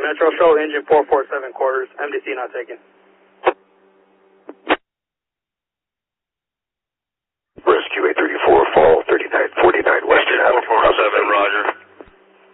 Metro, show engine 447 quarters, MDC not taken.